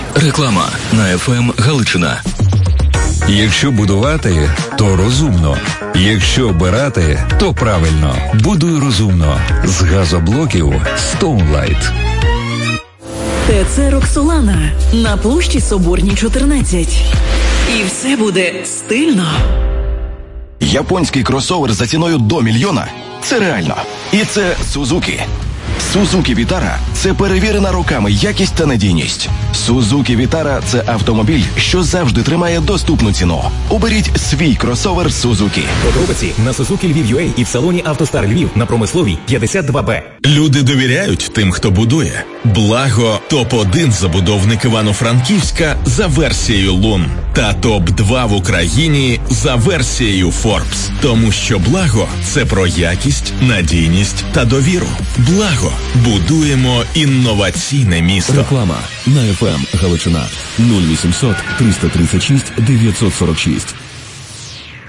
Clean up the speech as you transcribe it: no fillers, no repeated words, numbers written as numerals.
Реклама на ФМ Галичина. Якщо будувати, то розумно. Якщо обирати, то правильно. Будуй розумно. З газоблоків Stoneline. ТЦ «Роксолана» на площі Соборній, 14. І все буде стильно. Японський кросовер за ціною до $1 мільйона – це реально. І це Suzuki. Suzuki Vitara – це перевірена роками якість та надійність. Suzuki Vitara – це автомобіль, що завжди тримає доступну ціну. Оберіть свій кросовер Suzuki. Подробиці на Suzuki Lviv.ua і в салоні «АвтоСтар Львів» на Промисловій, 52Б. Люди довіряють тим, хто будує. Благо – топ-1 забудовник Івано-Франківська за версією Лун. Та топ-2 в Україні за версією Forbes. Тому що Благо – це про якість, надійність та довіру. Благо. Будуємо інноваційне місто. Реклама на ФМ Галичина. 0800 336 946.